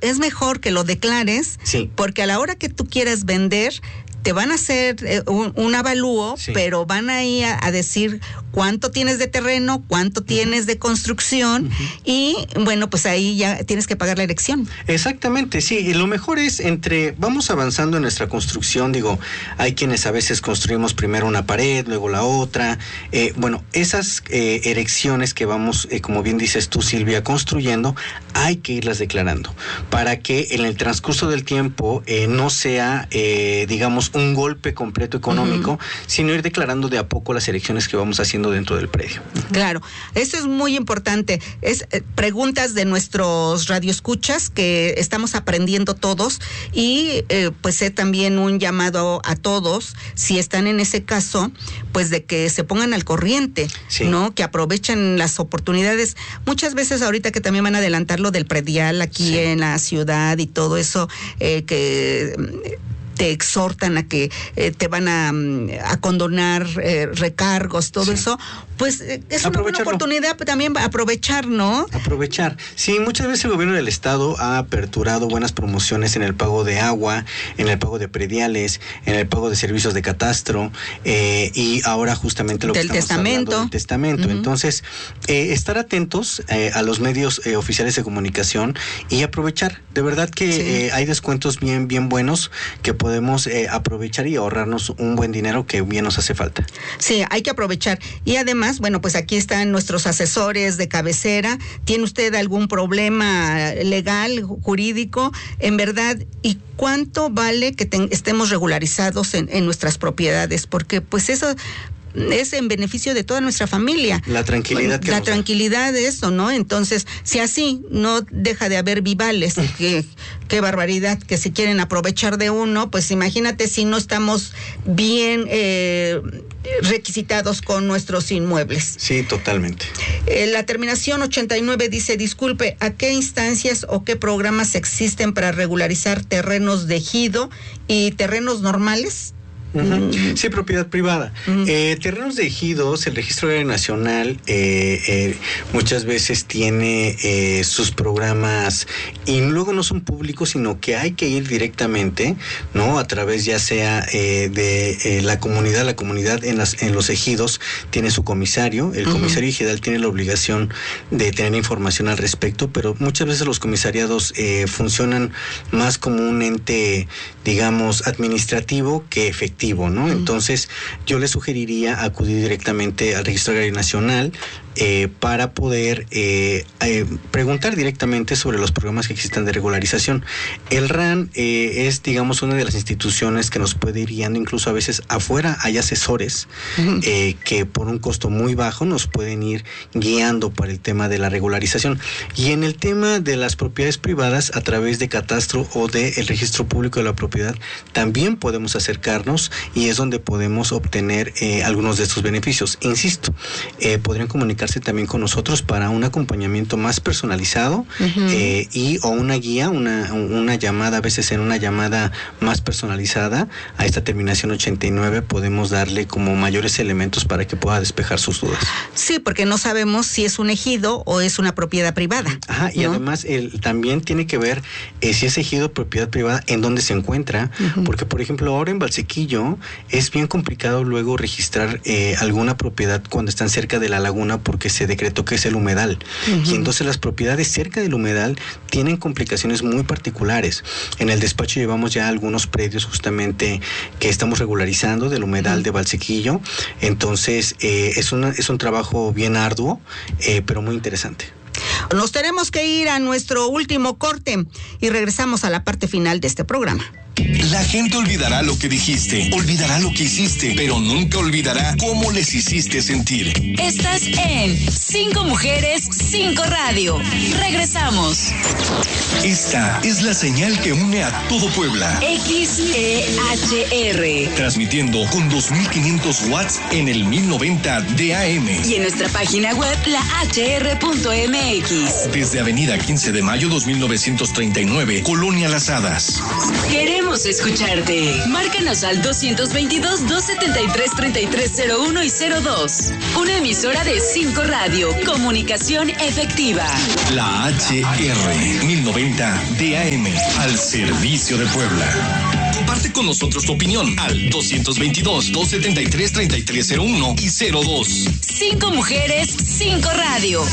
es mejor que lo declares, sí, porque a la hora que tú quieras vender, te van a hacer un avalúo, sí, pero van ahí a decir cuánto tienes de terreno, cuánto tienes de construcción, y bueno, pues ahí ya tienes que pagar la erección. Exactamente, sí, y lo mejor es vamos avanzando en nuestra construcción, digo, hay quienes a veces construimos primero una pared, luego la otra, bueno, esas erecciones que vamos, como bien dices tú, Silvia, construyendo, hay que irlas declarando, para que en el transcurso del tiempo no sea, digamos, un golpe completo económico, sino ir declarando de a poco las erecciones que vamos haciendo dentro del predio. Claro, eso es muy importante. Es preguntas de nuestros radioescuchas que estamos aprendiendo todos, y pues también un llamado a todos, si están en ese caso, pues de que se pongan al corriente, sí, ¿no? Que aprovechen las oportunidades. Muchas veces ahorita que también van a adelantar lo del predial aquí, sí, en la ciudad y todo eso, que te exhortan a que te van a condonar recargos, todo, sí, eso, pues es una buena oportunidad también aprovechar, ¿no? Aprovechar. Sí, muchas veces el gobierno del estado ha aperturado buenas promociones en el pago de agua, en el pago de prediales, en el pago de servicios de catastro, y ahora justamente lo que estamos hablando del testamento. Entonces, estar atentos a los medios oficiales de comunicación y aprovechar. De verdad que sí, hay descuentos bien buenos que podemos aprovechar y ahorrarnos un buen dinero que bien nos hace falta. Sí, hay que aprovechar. Y además, bueno, pues aquí están nuestros asesores de cabecera. ¿Tiene usted algún problema legal, jurídico? En verdad, ¿y cuánto vale que estemos regularizados en nuestras propiedades? Porque pues eso es en beneficio de toda nuestra familia. La tranquilidad que la tranquilidad de eso, ¿no? Entonces, si así no deja de haber vivales, qué barbaridad, que si quieren aprovechar de uno, pues imagínate si no estamos bien requisitados con nuestros inmuebles. Sí, totalmente. La terminación 89 dice, disculpe, ¿a qué instancias o qué programas existen para regularizar terrenos de ejido y terrenos normales? Sí, propiedad privada. Terrenos de ejidos, el Registro Agrario Nacional muchas veces tiene sus programas y luego no son públicos, sino que hay que ir directamente, ¿no? A través ya sea de la comunidad en los ejidos tiene su comisario, el comisario ejidal tiene la obligación de tener información al respecto, pero muchas veces los comisariados funcionan más como un ente, digamos, administrativo que efectivo, ¿no? Entonces, yo le sugeriría acudir directamente al Registro Agrario Nacional para poder preguntar directamente sobre los programas que existan de regularización. El RAN es, digamos, una de las instituciones que nos puede ir guiando, incluso a veces afuera hay asesores que por un costo muy bajo nos pueden ir guiando para el tema de la regularización. Y en el tema de las propiedades privadas, a través de catastro o del registro público de la propiedad, también podemos acercarnos y es donde podemos obtener algunos de estos beneficios. Insisto, podrían comunicarse también con nosotros para un acompañamiento más personalizado o una guía, una llamada, a veces en una llamada más personalizada a esta terminación 89 podemos darle como mayores elementos para que pueda despejar sus dudas. Sí, porque no sabemos si es un ejido o es una propiedad privada. Ajá, y además también tiene que ver si es ejido o propiedad privada, en dónde se encuentra, porque por ejemplo ahora en Valsequillo es bien complicado luego registrar alguna propiedad cuando están cerca de la laguna porque se decretó que es el humedal. Y entonces las propiedades cerca del humedal tienen complicaciones muy particulares. En el despacho llevamos ya algunos predios justamente que estamos regularizando del humedal de Valsequillo. Entonces es un trabajo bien arduo, pero muy interesante. Nos tenemos que ir a nuestro último corte y regresamos a la parte final de este programa. La gente olvidará lo que dijiste, olvidará lo que hiciste, pero nunca olvidará cómo les hiciste sentir. Estás en 5 Mujeres, 5 Radio. Regresamos. Esta es la señal que une a todo Puebla. XEHR. Transmitiendo con 2500 watts en el 1090 de AM. Y en nuestra página web, lahr.mx. Desde Avenida 15 de Mayo 2939, Colonia Las Hadas. Queremos Queremos escucharte. Márcanos al 222-273-3301 y 02. Una emisora de 5 Radio. Comunicación efectiva. La HR 1090 DAM al servicio de Puebla. Comparte con nosotros tu opinión al 222-273-3301 y 02. 5 mujeres, 5 radio.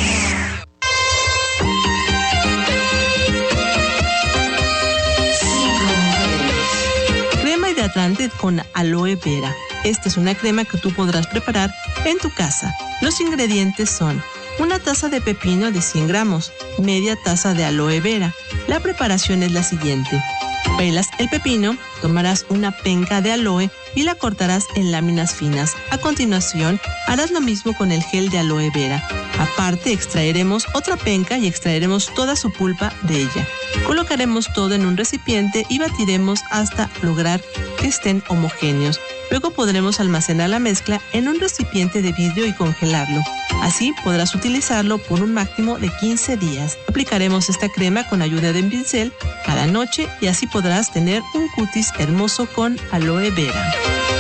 Crema hidratante con aloe vera. Esta es una crema que tú podrás preparar en tu casa. Los ingredientes son una taza de pepino de 100 gramos, media taza de aloe vera. La preparación es la siguiente. Pelas el pepino, tomarás una penca de aloe y la cortarás en láminas finas. A continuación, harás lo mismo con el gel de aloe vera. Aparte, extraeremos otra penca y extraeremos toda su pulpa de ella. Colocaremos todo en un recipiente y batiremos hasta lograr que estén homogéneos. Luego podremos almacenar la mezcla en un recipiente de vidrio y congelarlo. Así podrás utilizarlo por un máximo de 15 días. Aplicaremos esta crema con ayuda de un pincel cada noche y así podrás tener un cutis hermoso con aloe vera.